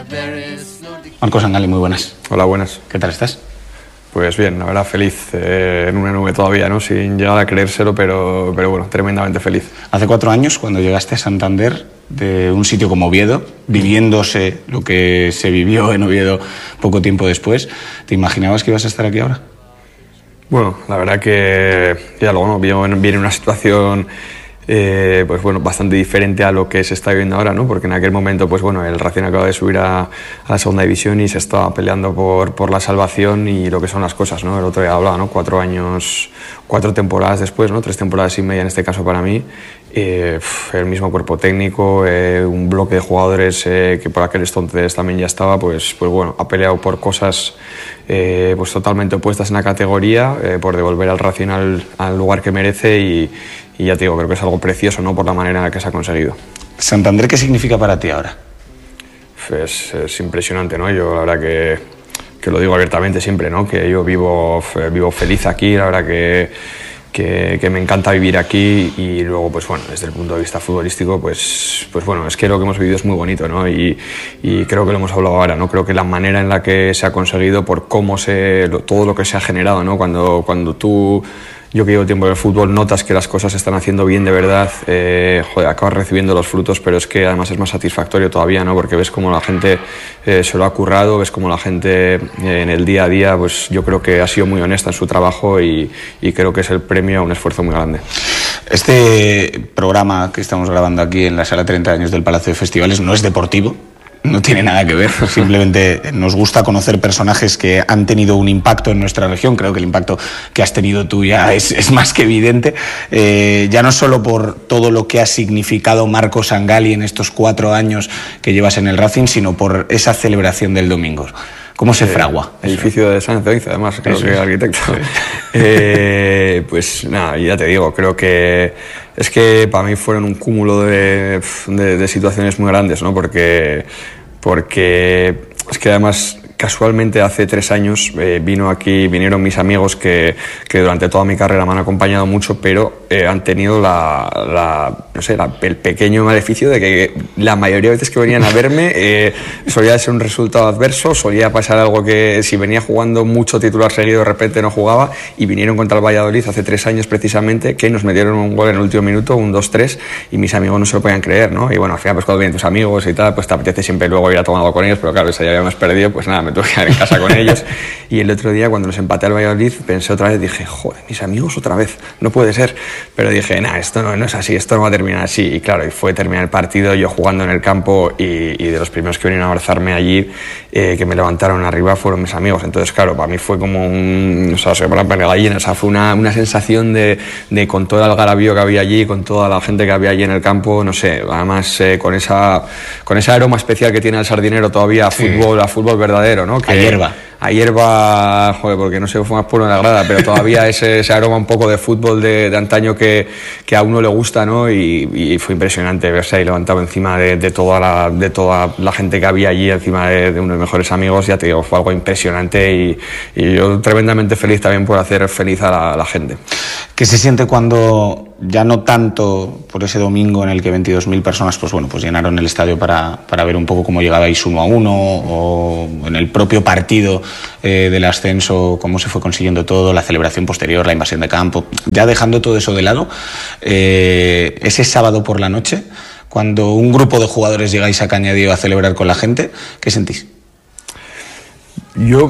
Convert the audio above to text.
Marco Sangali, muy buenas. Hola, buenas. ¿Qué tal estás? Pues bien, la verdad feliz, en una nube todavía, ¿no? Sin llegar a creérselo, pero bueno, tremendamente feliz. Hace 4 años, cuando llegaste a Santander, de un sitio como Oviedo, viviéndose lo que se vivió en Oviedo poco tiempo después, ¿te imaginabas que ibas a estar aquí ahora? Bueno, la verdad que ya luego, ¿no? Viene una situación pues bueno, bastante diferente a lo que se está viviendo ahora, ¿no? Porque en aquel momento, pues bueno, el Racing acaba de subir a la segunda división y se estaba peleando por la salvación y lo que son las cosas, ¿no? El otro día hablaba, ¿no? 4 años, 4 temporadas después, ¿no? 3 temporadas y media en este caso para mí. El mismo cuerpo técnico, un bloque de jugadores que por aquel entonces también ya estaba, pues bueno, ha peleado por cosas pues totalmente opuestas en la categoría, por devolver al Racing al lugar que merece y ya te digo, creo que es algo precioso, ¿no? Por la manera en la que se ha conseguido. ¿Santander qué significa para ti ahora? Es impresionante, ¿no? Yo la verdad que lo digo abiertamente siempre, ¿no? Que yo vivo feliz aquí, la verdad que me encanta vivir aquí y luego, pues bueno, desde el punto de vista futbolístico, pues bueno, es que lo que hemos vivido es muy bonito, ¿no? Y creo que lo hemos hablado ahora, ¿no? Creo que la manera en la que se ha conseguido, por cómo todo lo que se ha generado, ¿no? Cuando tú, yo que llevo tiempo en el fútbol, notas que las cosas se están haciendo bien de verdad, acabas recibiendo los frutos, pero es que además es más satisfactorio todavía, ¿no? Porque ves cómo la gente se lo ha currado, ves cómo la gente en el día a día, pues yo creo que ha sido muy honesta en su trabajo y creo que es el premio a un esfuerzo muy grande. Este programa que estamos grabando aquí en la Sala 30 años del Palacio de Festivales no es deportivo. No tiene nada que ver, simplemente nos gusta conocer personajes que han tenido un impacto en nuestra región. Creo que el impacto que has tenido tú ya es más que evidente, ya no solo por todo lo que ha significado Marco Sangali en estos 4 años que llevas en el Racing, sino por esa celebración del domingo. ¿Cómo se fragua? Edificio de San Zoiza, además, creo que arquitecto. Pues nada, ya te digo, creo que es que para mí fueron un cúmulo de situaciones muy grandes, ¿no? Porque es que además casualmente hace 3 años vinieron mis amigos que durante toda mi carrera me han acompañado mucho, pero han tenido el pequeño maleficio de que la mayoría de veces que venían a verme solía ser un resultado adverso, solía pasar algo que si venía jugando mucho titular seguido de repente no jugaba, y vinieron contra el Valladolid hace 3 años precisamente, que nos metieron un gol en el último minuto, un 2-3, y mis amigos no se lo podían creer, ¿no? Y bueno, al final pues cuando vienen tus amigos y tal, pues te apetece siempre luego ir a tomar algo con ellos, pero claro, ese día habíamos perdido, pues nada, me tuve que quedar en casa con ellos. Y el otro día cuando nos empaté al Valladolid pensé otra vez, dije, joder, mis amigos otra vez, no puede ser, pero dije, nah, esto no es así, esto no va a terminar así. Y claro, y fue terminar el partido yo jugando en el campo y de los primeros que vinieron a abrazarme allí, que me levantaron arriba, fueron mis amigos. Entonces claro, para mí fue como se me ponen gallinas, o sea, fue una sensación de con todo el algarabío que había allí, con toda la gente que había allí en el campo, no sé, además con ese aroma especial que tiene el Sardinero todavía a fútbol verdadero, ¿no? A hierba, joder, porque no sé, fue más puro en la grada, pero todavía ese aroma un poco de fútbol de antaño que a uno le gusta, ¿no? Y fue impresionante verse ahí levantado encima de toda la gente que había allí, encima de uno de mis mejores amigos. Ya te digo, fue algo impresionante y yo tremendamente feliz también por hacer feliz a la gente. ¿Qué se siente cuando ya no tanto por ese domingo en el que 22.000 personas pues llenaron el estadio para ver un poco cómo llegabais 1-1, o en el propio partido del ascenso, cómo se fue consiguiendo todo, la celebración posterior, la invasión de campo, ya dejando todo eso de lado, ese sábado por la noche, cuando un grupo de jugadores llegáis a Cañadío a celebrar con la gente, ¿qué sentís? Yo